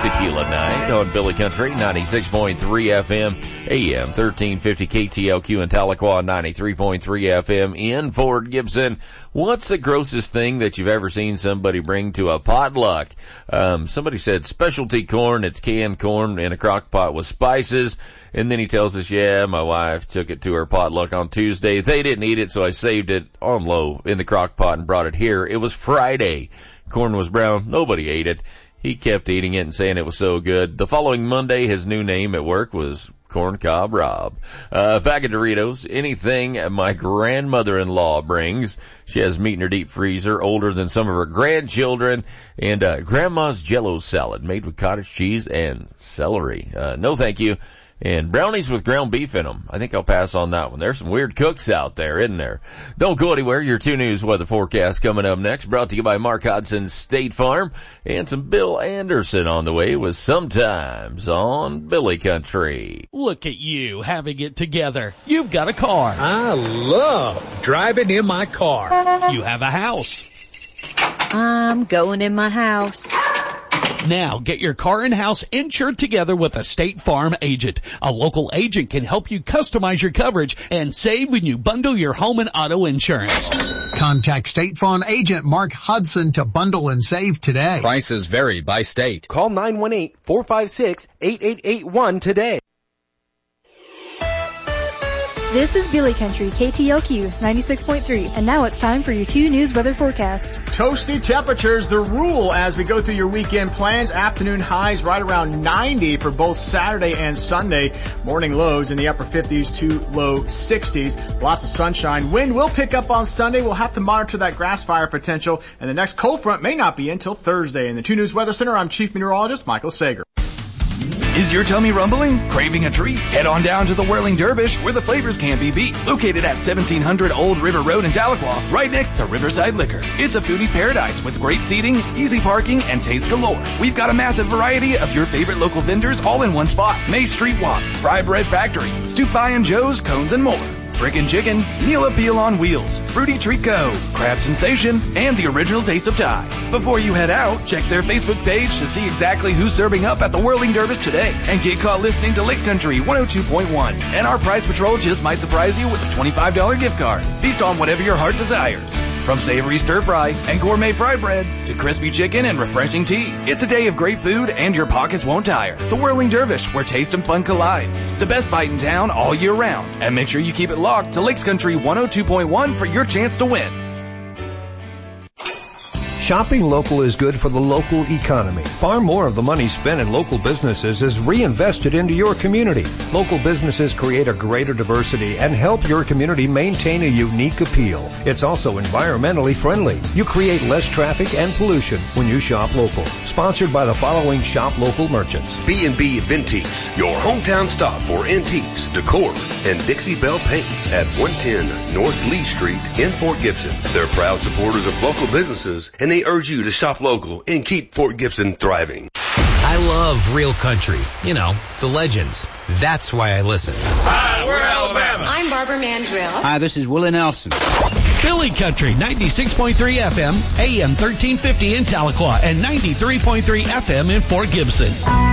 Tequila Night on Billy Country, 96.3 FM, AM 1350 KTLQ in Tahlequah, 93.3 FM in Fort Gibson. What's the grossest thing that you've ever seen somebody bring to a potluck? Somebody said specialty corn. It's canned corn in a crock pot with spices. And then he tells us, yeah, my wife took it to her potluck on Tuesday. They didn't eat it, so I saved it on low in the crock pot and brought it here. It was Friday. Corn was brown. Nobody ate it. He kept eating it and saying it was so good. The following Monday, his new name at work was Corn Cob Rob. Back at Doritos, anything my grandmother-in-law brings. She has meat in her deep freezer, older than some of her grandchildren, and grandma's Jell-O salad made with cottage cheese and celery. No thank you. And brownies with ground beef in them. I think I'll pass on that one. There's some weird cooks out there, isn't there? Don't go anywhere. Your 2 News weather forecast coming up next. Brought to you by Mark Hodson State Farm. And some Bill Anderson on the way with Sometimes on Billy Country. Look at you having it together. You've got a car. I love driving in my car. You have a house. I'm going in my house. Now, get your car and house insured together with a State Farm agent. A local agent can help you customize your coverage and save when you bundle your home and auto insurance. Contact State Farm agent Mark Hudson to bundle and save today. Prices vary by state. Call 918-456-8881 today. This is Billy Country, KTLQ 96.3, and now it's time for your 2 News weather forecast. Toasty temperatures, the rule as we go through your weekend plans. Afternoon highs right around 90 for both Saturday and Sunday. Morning lows in the upper 50s to low 60s. Lots of sunshine. Wind will pick up on Sunday. We'll have to monitor that grass fire potential, and the next cold front may not be until Thursday. In the 2 News Weather Center, I'm Chief Meteorologist Michael Sager. Is your tummy rumbling? Craving a treat? Head on down to the Whirling Dervish where the flavors can't be beat. Located at 1700 Old River Road in Tahlequah, right next to Riverside Liquor. It's a foodie's paradise with great seating, easy parking, and taste galore. We've got a massive variety of your favorite local vendors all in one spot. Mace Street Walk, Fry Bread Factory, Stoop Thigh and Joe's, Cones and more. Frickin' Chicken, Meal Appeal on Wheels, Fruity Treat Co., Crab Sensation, and the original Taste of Thai. Before you head out, check their Facebook page to see exactly who's serving up at the Whirling Dervish today. And get caught listening to Lake Country 102.1. And our prize patrol just might surprise you with a $25 gift card. Feast on whatever your heart desires. From savory stir fry and gourmet fry bread to crispy chicken and refreshing tea. It's a day of great food and your pockets won't tire. The Whirling Dervish, where taste and fun collides. The best bite in town all year round. And make sure you keep it locked to Lakes Country 102.1 for your chance to win. Shopping local is good for the local economy. Far more of the money spent in local businesses is reinvested into your community. Local businesses create a greater diversity and help your community maintain a unique appeal. It's also environmentally friendly. You create less traffic and pollution when you shop local. Sponsored by the following shop local merchants. B&B Antiques, your hometown stop for antiques, decor, and Dixie Belle Paints at 110 North Lee Street in Fort Gibson. They're proud supporters of local businesses, and they urge you to shop local and keep Fort Gibson thriving. I love real country. You know, the legends. That's why I listen. Hi, we're Alabama. I'm Barbara Mandrill. Hi, this is Willie Nelson. Billy Country, 96.3 FM, AM 1350 in Tahlequah, and 93.3 FM in Fort Gibson.